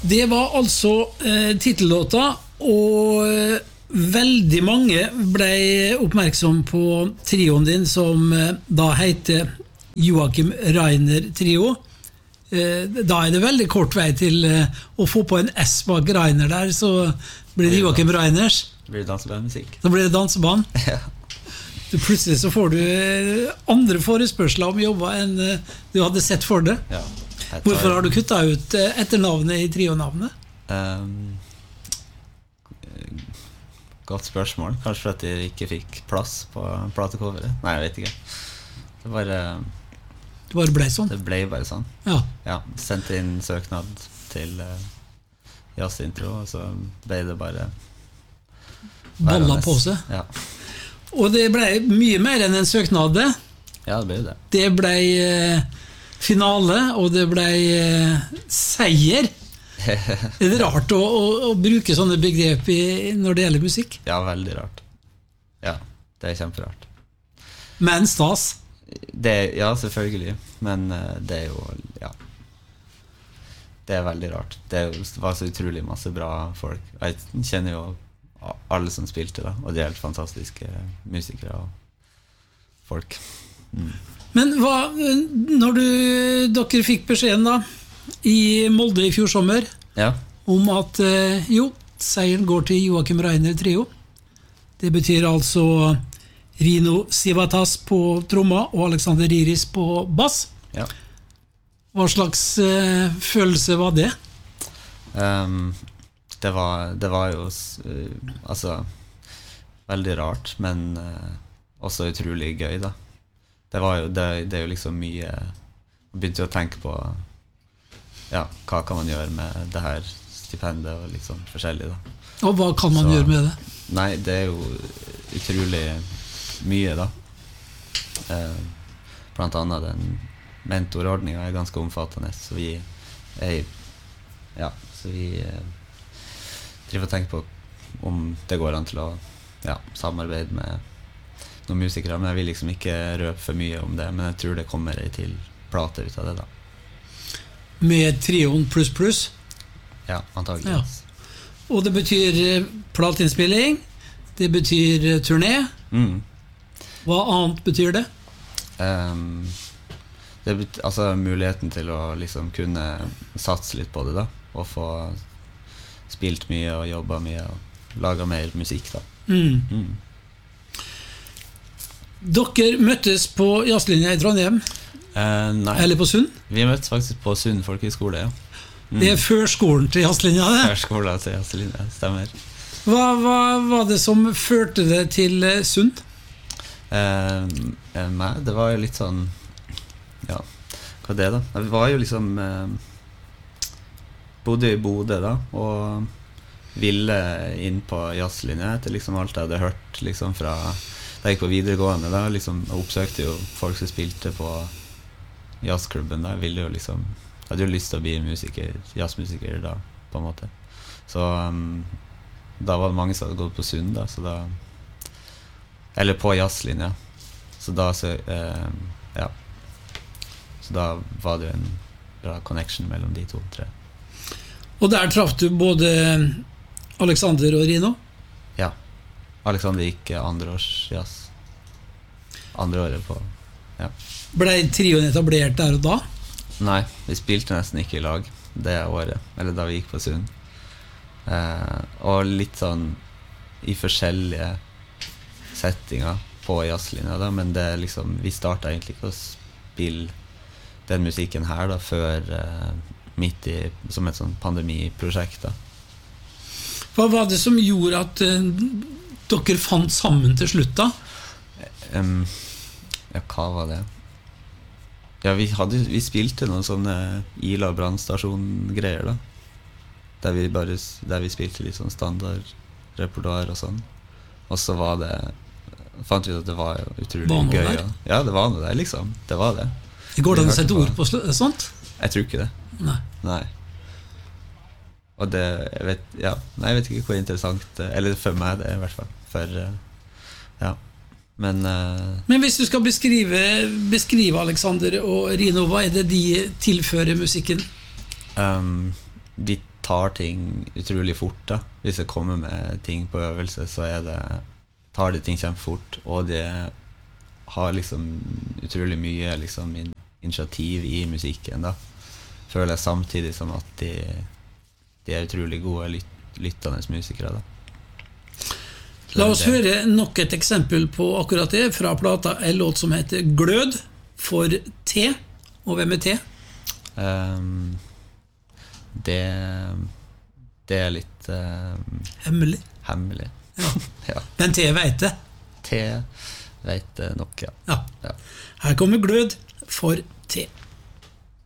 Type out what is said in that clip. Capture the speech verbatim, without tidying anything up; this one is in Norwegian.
Det var altså eh, titellåta, og eh, veldig mange ble oppmerksom på trioen din, som eh, da heter Joachim Reiner Trio. Eh, da er det veldig kort vei til eh, å få på en S bak Reiner der, så blir det Joachim Reiners. Det blir dansebandmusikk. Da blir det danseband. Ja. Plutselig så får du andre forespørsler om jobber enn du hadde sett for det. Ja, Hvorfor har du kuttet ut etternavnet i trionavnet? Um, godt spørsmål. Kanskje for at jeg ikke fikk plass på platecoveret. Nei, jeg vet ikke. Det bare, det bare ble sånn? Det ble bare sånn. Ja. Ja, sendte inn søknad til uh, jazzintro, og så ble det bare balla på seg. Ja. Og det ble mye mer enn en søknad. Ja, det ble det. Det ble eh, finale, og det ble eh, seier. Er det rart å, å, å bruke sånne begrep i, når det gjelder musikk? Ja, veldig rart. Ja, det er kjemperart. Men stas? Det, ja, selvfølgelig. Men uh, det er jo, ja. Det er veldig rart. Det var så utrolig masse bra folk. Jeg kjenner jo alle som spilte da, og de er helt fantastiske musikere og folk. Mm. Men hva, når du, dere fikk beskjeden da, i Molde i fjor sommer, ja. om at, eh, jo, seieren går til Joachim Reiner Trio. Det betyr altså Rino Sivatas på tromma og Alexander Riris på bass. Ja. Hva slags eh, følelse var det? Um, Det var, det var jo uh, altså, veldig rart, men uh, også utrolig gøy da. Det, var jo, det, det er jo liksom mye. Jeg begynte å tenke på ja, hva kan man gjøre med det her stipendet og liksom forskjellig da. Og hva kan man Så, gjøre med det? Nei, det er jo utrolig mye da. Uh, blant annet den mentorordningen er ganske omfattende, så vi er, ja, så vi uh, driver og tenker på om det går an til å ja, samarbeide med noen musikere, men jeg vil liksom ikke røpe for mye om det, men jeg tror det kommer ei til plate ut av det da. Med trioen pluss pluss? Ja, antagelig. Ja. Og det betyr plateinnspilling, det betyr turné. Mm. Hva annet betyr det? Um, det betyr, altså muligheten til å liksom kunne satse litt på det da, og få spilt mye og jobbet mye og laget mer musikk da. Mm. Mm. Dere møttes på jazzlinja i Trondheim? Eh, nei. Eller på Sund? Vi møttes faktisk på Sund folkehøgskole, ja. Mm. Det er før skolen til jazzlinja, det? Før skolen til jazzlinja, stemmer. Hva, hva var det som førte det til Sund? Eh, nei, det var jo litt sånn, ja, hva er det da? Vi var jo liksom... Eh, bodde i Bodø da, og ville inn på jazzlinja etter liksom alt jeg hadde hørt liksom fra da jeg gikk på videregående da, liksom, og oppsøkte jo folk som spilte på jazzklubben da, jeg ville jo liksom, jeg hadde jo lyst til å bli musiker, jazzmusiker da, på en måte. Så um, da var det mange som hadde gått på Sund da, så da, eller på jazzlinja, så da så, eh, ja, så da var det jo en bra connection mellom de to, tre. Og der traff du både Alexander og Rino? Ja. Alexander gikk andre års jazz. Andre året på, ja. Ble trioen etablert der og da? Nei, vi spilte nesten ikke i lag det året, eller da vi gikk på Sund. Eh, og litt sånn i forskjellige settinger på jazzlinja da, men det liksom, vi startet egentlig ikke å spille den musikken her da, før... Eh, midt i, som et sånn pandemiprosjekt da. Hva var det som gjorde at uh, dere fant sammen til slutt da? Um, ja, hva var det? Ja, vi, hadde, vi spilte noen sånne Ila brannstasjon-greier da. Der vi bare, der vi spilte litt sånn standard repertoar og sånn. Og så var det, fant vi ut at det var utrolig gøy. Ja. ja, det var noe der liksom. Det var det. Det går det an å sette ord på sånt? Jeg tror ikke det. Nei. Nei. Og det, jeg vet, ja, nei, jeg vet ikke hvor interessant, eller for meg det er i hvert fall, for, ja, men... Uh, men hvis du skal beskrive, beskrive Alexander og Rino, hva er det de tilfører musikken? Um, de tar ting utrolig fort da. Hvis jeg kommer med ting på øvelse, så er det, tar det ting kjempefort, og det har liksom utrolig mye liksom, in- initiativ i musikken da. Føler jeg samtidig som at de, de er utrolig gode lyt, lyttende musikere da. La oss høre nok et eksempel på akkurat det, fra plata en låt som heter Glød for T, og hvem er T? Um, det, det er litt um, Hemmelig. hemmelig. Ja. Ja. Men T vet det. T vet det nok, ja. Ja. Ja. Her kommer Glød for T.